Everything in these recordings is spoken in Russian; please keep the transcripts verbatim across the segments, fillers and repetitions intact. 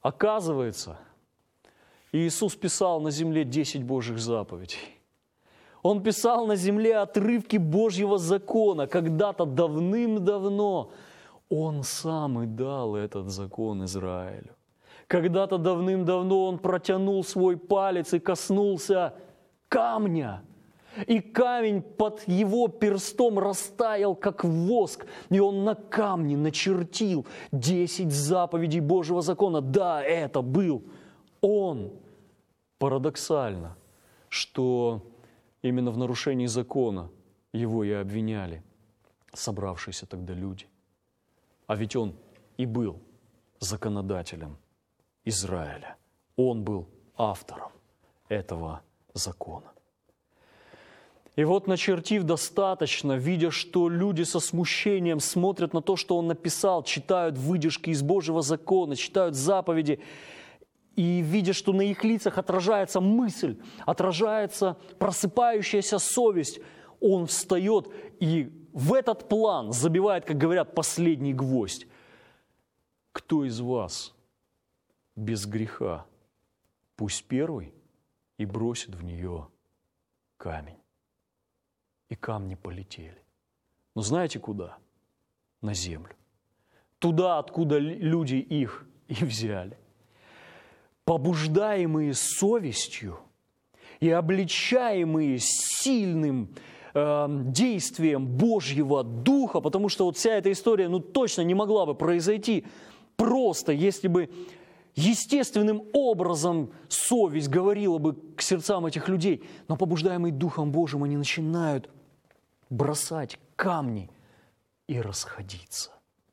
Оказывается, Иисус писал на земле десять Божьих заповедей. Он писал на земле отрывки Божьего закона. Когда-то давным-давно Он сам и дал этот закон Израилю. Когда-то давным-давно Он протянул свой палец и коснулся камня. И камень под Его перстом растаял, как воск. И Он на камне начертил десять заповедей Божьего закона. Да, это был Он. Парадоксально, что именно в нарушении закона Его и обвиняли собравшиеся тогда люди. А ведь Он и был законодателем Израиля. Он был автором этого закона. И вот, начертив достаточно, видя, что люди со смущением смотрят на то, что Он написал, читают выдержки из Божьего закона, читают заповеди, и видя, что на их лицах отражается мысль, отражается просыпающаяся совесть, Он встает и в этот план забивает, как говорят, последний гвоздь. Кто из вас без греха? Пусть первый и бросит в нее камень. И камни полетели. Но знаете куда? На землю. Туда, откуда люди их и взяли. Побуждаемые совестью и обличаемые сильным э, действием Божьего Духа, потому что вот вся эта история, ну, точно не могла бы произойти просто, если бы естественным образом совесть говорила бы к сердцам этих людей. Но побуждаемые Духом Божьим, они начинают бросать камни и расходиться.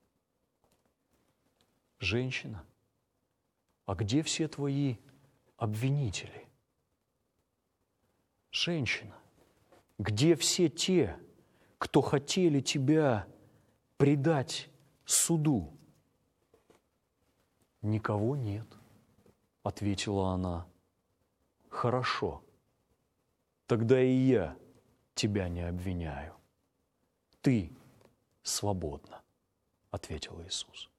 Женщина, а где все твои обвинители? Женщина, где все те, кто хотели тебя предать суду? Никого нет, ответила она. Хорошо, тогда и я тебя не обвиняю. Ты свободна, ответил Иисус.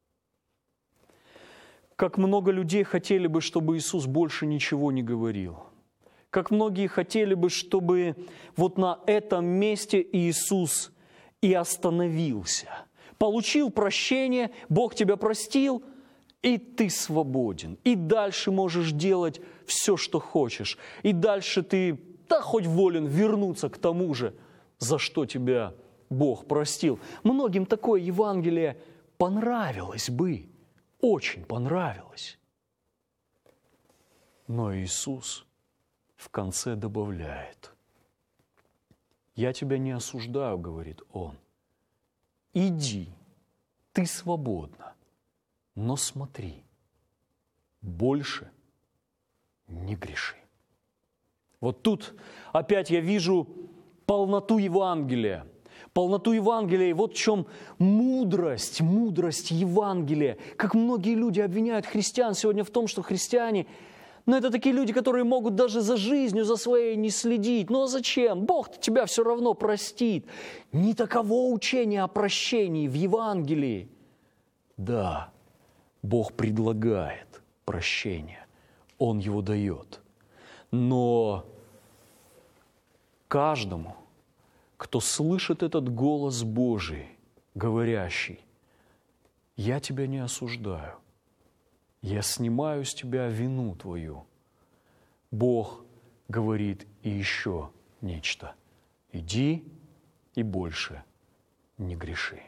Как много людей хотели бы, чтобы Иисус больше ничего не говорил. Как многие хотели бы, чтобы вот на этом месте Иисус и остановился. Получил прощение, Бог тебя простил, и ты свободен. И дальше можешь делать все, что хочешь. И дальше ты, да, хоть волен вернуться к тому же, за что тебя Бог простил. Многим такое Евангелие понравилось бы. Очень понравилось. Но Иисус в конце добавляет: «Я тебя не осуждаю, — говорит Он, — иди, ты свободна, но смотри, больше не греши». Вот тут опять я вижу полноту Евангелия. Полноту Евангелия, и вот в чем мудрость, мудрость Евангелия. Как многие люди обвиняют христиан сегодня в том, что христиане, ну, это такие люди, которые могут даже за жизнью, за своей не следить. Ну, а зачем? Бог тебя все равно простит. Не таково учение о прощении в Евангелии. Да, Бог предлагает прощение, Он его дает. Но каждому, кто слышит этот голос Божий, говорящий: «Я тебя не осуждаю, я снимаю с тебя вину твою», Бог говорит и еще нечто: «Иди и больше не греши».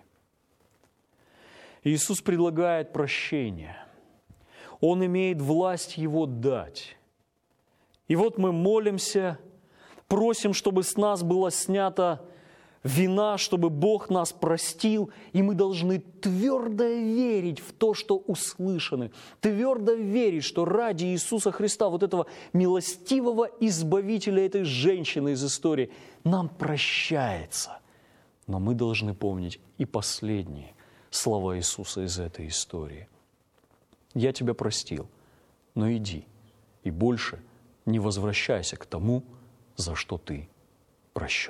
Иисус предлагает прощение. Он имеет власть его дать. И вот мы молимся, просим, чтобы с нас была снята вина, чтобы Бог нас простил, и мы должны твердо верить в то, что услышаны, твердо верить, что ради Иисуса Христа, вот этого милостивого избавителя этой женщины из истории, нам прощается. Но мы должны помнить и последние слова Иисуса из этой истории. «Я тебя простил, но иди и больше не возвращайся к тому, за что ты прощен».